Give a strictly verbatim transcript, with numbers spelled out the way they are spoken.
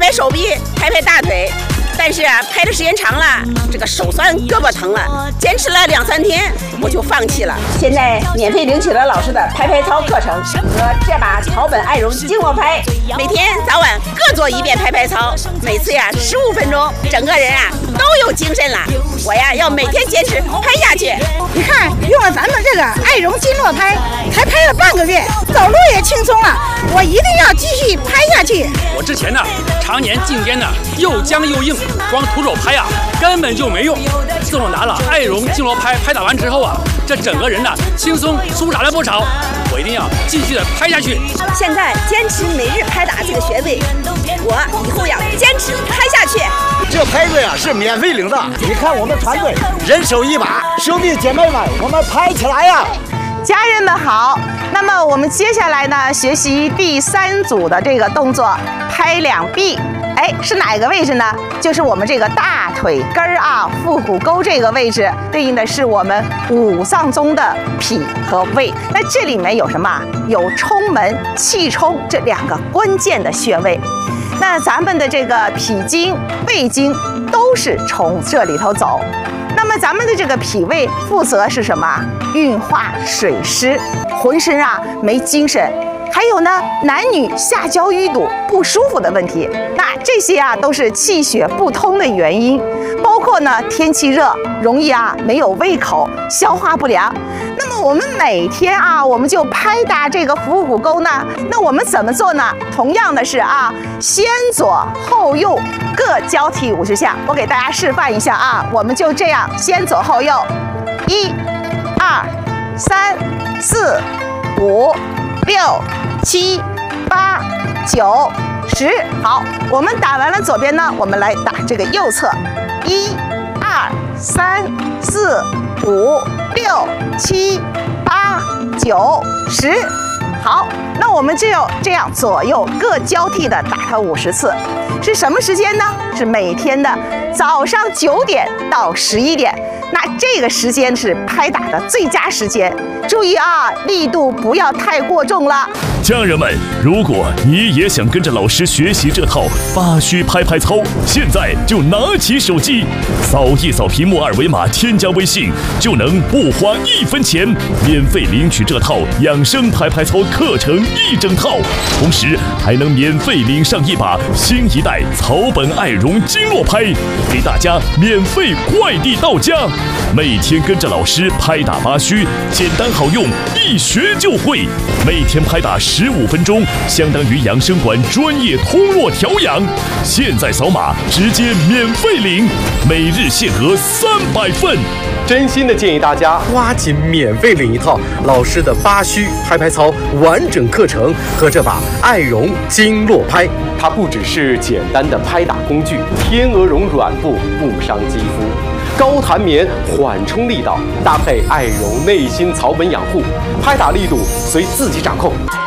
拍手臂，拍拍大腿。但是啊，拍的时间长了，这个手酸胳膊疼了，坚持了两三天，我就放弃了。现在免费领取了老师的拍拍操课程和这把草本爱绒经络拍，每天早晚各做一遍拍拍操，每次呀十五分钟，整个人啊都有精神了。我呀要每天坚持拍下去。 你看，用了咱们这个爱绒经络拍，才拍了半个月，走路也轻松了。我一定要继续拍下去。 我之前呢，常年颈肩呢又僵又硬，光徒手拍呀根本就没用。自从拿了爱绒经络拍拍打完之后啊，这整个人呢轻松舒展了不少。我一定要继续的拍下去。 现在坚持每日拍打这个穴位，我以后要坚持拍下去。 这拍子呀是免费领的，你看我们团队人手一把，兄弟姐妹们，我们拍起来呀！ 家人们好，那么我们接下来呢，学习第三组的这个动作，拍两臂。哎，是哪个位置呢？就是我们这个大腿根儿啊，腹股沟这个位置，对应的是我们五脏中的脾和胃。那这里面有什么？有冲门、气冲这两个关键的穴位。那咱们的这个脾经、胃经都是从这里头走。那么咱们的这个脾胃负责是什么？运化水湿，浑身啊没精神。还有呢，男女下焦淤堵不舒服的问题，那这些啊都是气血不通的原因，包括呢天气热，容易啊没有胃口，消化不良。那么我们每天啊，我们就拍打这个腹股沟呢，那我们怎么做呢？同样的是啊，先左后右各交替五十下，我给大家示范一下啊，我们就这样先左后右，一、二、三、四、五。六、七、八、九、十，好，我们打完了左边呢，我们来打这个右侧，一、二、三、四、五、六、七、八、九、十，好，那我们就要这样左右各交替的打它五十次，是什么时间呢？是每天的早上九点到十一点。那这个时间是拍打的最佳时间，注意啊，力度不要太过重了。 家人们，如果你也想跟着老师学习这套八虚拍拍操，现在就拿起手机，扫一扫屏幕二维码，添加微信，就能不花一分钱，免费领取这套养生拍拍操课程一整套，同时还能免费领上一把新一代草本爱绒经络拍，给大家免费快递到家。每天跟着老师拍打八虚，简单好用，一学就会。每天拍打十五分钟，相当于养生馆专业通络调养。现在扫码直接免费领，每日限额三百份。 真心的建议大家抓紧免费领一套老师的八虚拍拍操完整课程和这把爱绒经络拍。它不只是简单的拍打工具，天鹅绒软布不伤肌肤。高弹棉，缓冲力道，搭配爱绒内心草本养护，拍打力度随自己掌控。